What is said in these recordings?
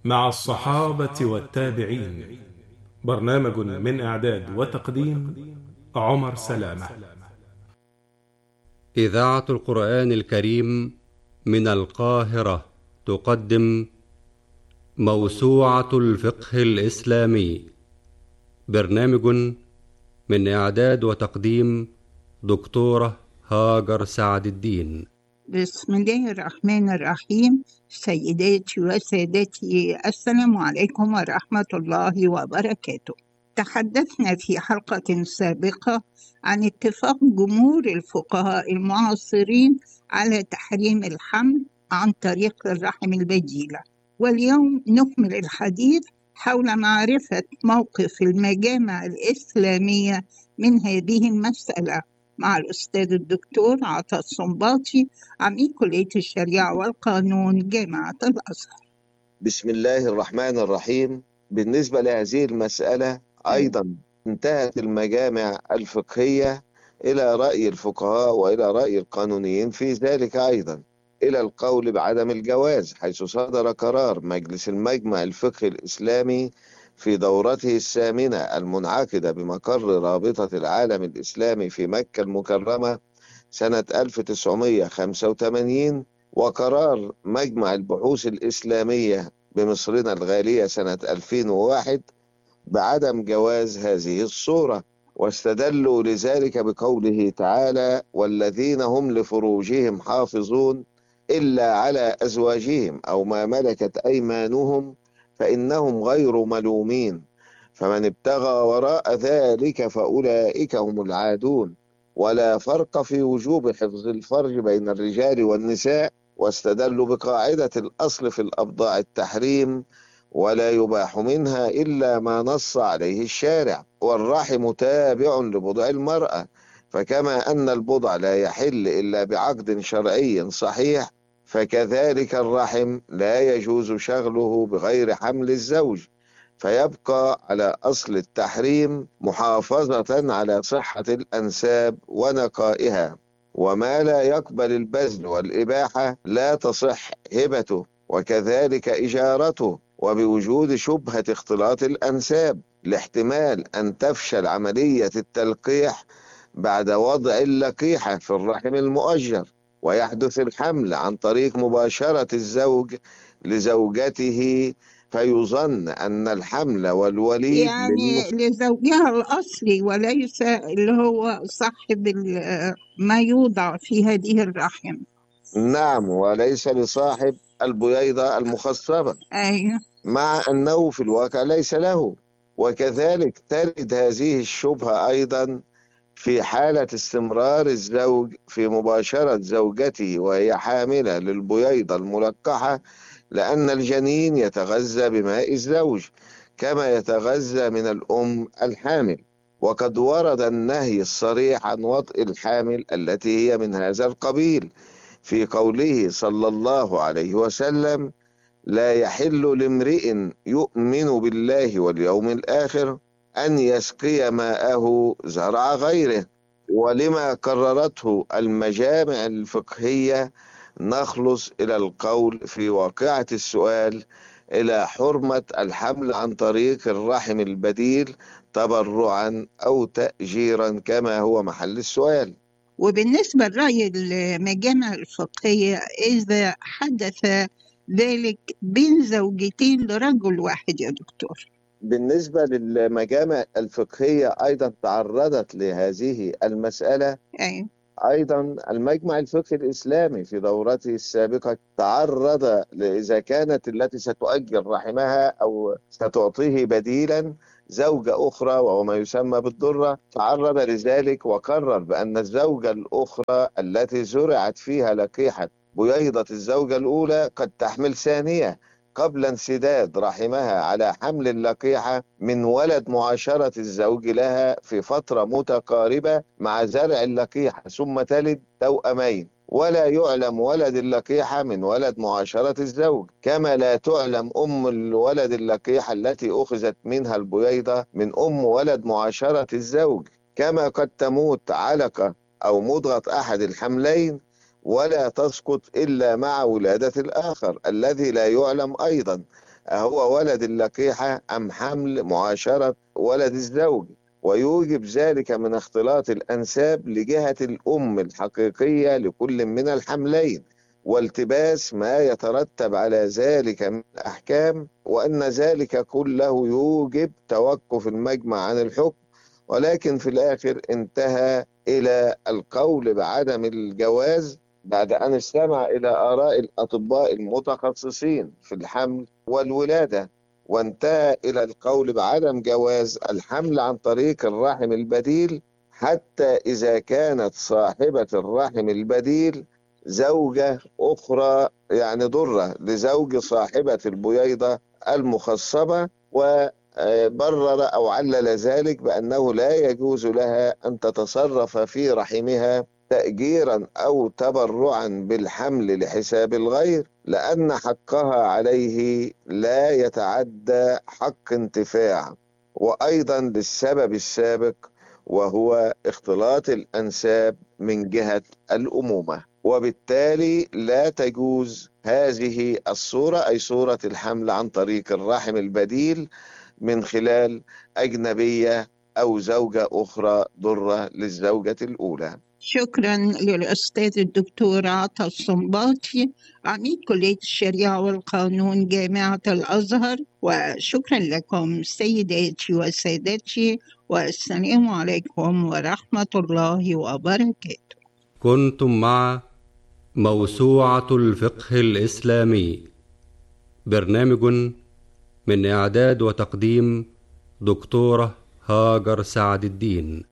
مع الصحابة والتابعين. برنامج من إعداد وتقديم عمر سلامة. إذاعة القرآن الكريم من القاهرة تقدم موسوعة الفقه الإسلامي. برنامج من إعداد وتقديم دكتورة هاجر سعد الدين. بسم الله الرحمن الرحيم. سيداتي وسادتي، السلام عليكم ورحمة الله وبركاته. تحدثنا في حلقة سابقة عن اتفاق جمهور الفقهاء المعاصرين على تحريم الحمل عن طريق الرحم البديلة، واليوم نكمل الحديث حول معرفة موقف المجامع الإسلامية من هذه المسألة مع الأستاذ الدكتور عطا الصنباطي، عميد كلية الشريعة والقانون جامعة الأزهر. بسم الله الرحمن الرحيم. بالنسبة لهذه المسألة أيضا انتهت المجامع الفقهية إلى رأي الفقهاء وإلى رأي القانونيين في ذلك أيضا إلى القول بعدم الجواز، حيث صدر قرار مجلس المجمع الفقهي الإسلامي في دورته الثامنة المنعقدة بمقر رابطة العالم الإسلامي في مكة المكرمة سنة 1985، وقرار مجمع البحوث الإسلامية بمصرنا الغالية سنة 2001 بعدم جواز هذه الصورة، واستدلوا لذلك بقوله تعالى: والذين هم لفروجهم حافظون إلا على أزواجهم أو ما ملكت أيمانهم فإنهم غير ملومين، فمن ابتغى وراء ذلك فأولئك هم العادون، ولا فرق في وجوب حفظ الفرج بين الرجال والنساء. واستدلوا بقاعدة الأصل في الأبضاع التحريم، ولا يباح منها إلا ما نص عليه الشارع، والرحم تابع لبضع المرأة، فكما أن البضع لا يحل إلا بعقد شرعي صحيح، فكذلك الرحم لا يجوز شغله بغير حمل الزوج، فيبقى على أصل التحريم محافظة على صحة الأنساب ونقائها، وما لا يقبل البذل والإباحة لا تصح هبته، وكذلك إجارته، وبوجود شبهة اختلاط الأنساب لاحتمال أن تفشل عملية التلقيح بعد وضع اللقيحة في الرحم المؤجر، ويحدث الحمل عن طريق مباشرة الزوج لزوجته، فيظن أن الحمل والوليد يعني لزوجها الأصلي وليس اللي هو صاحب ما يوضع في هذه الرحم. نعم، وليس لصاحب البويضة المخصبة، أيوة. مع أنه في الواقع ليس له. وكذلك ترد هذه الشبهة أيضا في حالة استمرار الزوج في مباشرة زوجته وهي حاملة للبويضة الملقحة، لأن الجنين يتغذى بماء الزوج كما يتغذى من الأم الحامل، وقد ورد النهي الصريح عن وطئ الحامل التي هي من هذا القبيل في قوله صلى الله عليه وسلم: لا يحل لامرئ يؤمن بالله واليوم الآخر أن يسقي ماءه زرع غيره. ولما قررته المجامع الفقهية نخلص إلى القول في واقعة السؤال إلى حرمة الحمل عن طريق الرحم البديل تبرعا أو تأجيرا كما هو محل السؤال. وبالنسبة لرأي المجامع الفقهية، إذا حدث ذلك بين زوجتين لرجل واحد يا دكتور؟ بالنسبة للمجامع الفقهية أيضا تعرضت لهذه المسألة. أيوة. أيضا المجمع الفقهي الإسلامي في دورته السابقة تعرض إذا كانت التي ستؤجر رحمها أو ستعطيه بديلا زوجة أخرى وهو ما يسمى بالضرة، تعرض لذلك وقرر بأن الزوجة الأخرى التي زرعت فيها لقيحة بويضة الزوجة الأولى قد تحمل ثانية قبل انسداد رحمها على حمل اللقيحة من ولد معاشرة الزوج لها في فترة متقاربة مع زرع اللقيحة، ثم تلد توأمين، ولا يعلم ولد اللقيحة من ولد معاشرة الزوج، كما لا تعلم أم الولد اللقيحة التي أخذت منها البويضة من أم ولد معاشرة الزوج، كما قد تموت علقة أو مضغة أحد الحملين ولا تسقط إلا مع ولادة الآخر الذي لا يعلم أيضا، أهو ولد اللقيحة أم حمل معاشرة ولد الزوج، ويوجب ذلك من اختلاط الأنساب لجهة الأم الحقيقية لكل من الحملين، والتباس ما يترتب على ذلك من الأحكام، وأن ذلك كله يوجب توقف المجمع عن الحكم. ولكن في الآخر انتهى إلى القول بعدم الجواز بعد أن استمع إلى آراء الأطباء المتخصصين في الحمل والولادة، وانتهى إلى القول بعدم جواز الحمل عن طريق الرحم البديل، حتى إذا كانت صاحبة الرحم البديل زوجة أخرى، يعني ضرة لزوج صاحبة البويضة المخصبة، وبرر أو علل ذلك بأنه لا يجوز لها أن تتصرف في رحمها تأجيرا أو تبرعا بالحمل لحساب الغير، لأن حقها عليه لا يتعدى حق انتفاع، وأيضا للسبب السابق وهو اختلاط الأنساب من جهة الأمومة، وبالتالي لا تجوز هذه الصورة، أي صورة الحمل عن طريق الرحم البديل من خلال أجنبية أو زوجة أخرى ضرة للزوجة الأولى. شكرا للأستاذ الدكتور عطا الصنباطي عميد كلية الشريعة والقانون جامعة الأزهر، وشكرا لكم سيداتي وسادتي، والسلام عليكم ورحمة الله وبركاته. كنتم مع موسوعة الفقه الإسلامي، برنامج من إعداد وتقديم دكتورة هاجر سعد الدين.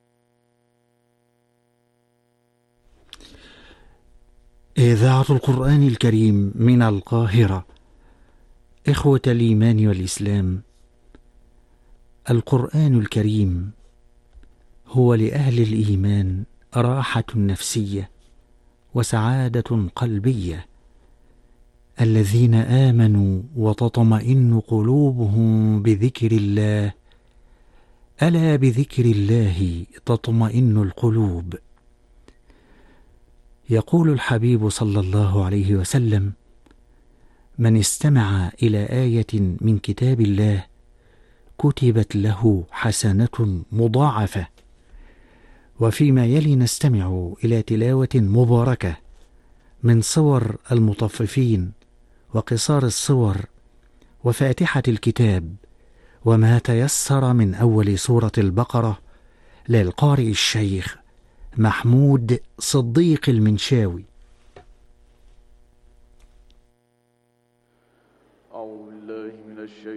إذاعة القرآن الكريم من القاهرة. إخوة الإيمان والإسلام، القرآن الكريم هو لأهل الإيمان راحة نفسية وسعادة قلبية، الذين آمنوا وتطمئن قلوبهم بذكر الله، ألا بذكر الله تطمئن القلوب. يقول الحبيب صلى الله عليه وسلم: من استمع إلى آية من كتاب الله كتبت له حسنة مضاعفة. وفيما يلي نستمع إلى تلاوة مباركة من صور المطففين وقصار الصور وفاتحة الكتاب وما تيسر من أول سورة البقرة للقارئ الشيخ محمود صديق المنشاوي. أعوذ بالله من الشيطان